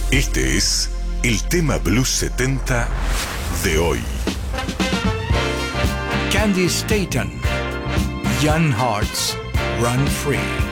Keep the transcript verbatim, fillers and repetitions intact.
Este es el tema Blues setenta de hoy. Candy Staton, Young Hearts Run Free.